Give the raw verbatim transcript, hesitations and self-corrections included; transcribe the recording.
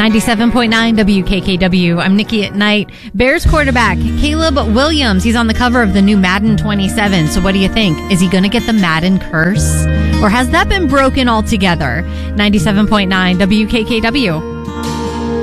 ninety-seven point nine W K K W. I'm Nikki at Night. Bears quarterback Caleb Williams. He's on the cover of the new Madden twenty-seven. So what do you think? Is he going to get the Madden curse? Or has that been broken altogether? ninety-seven point nine W K K W.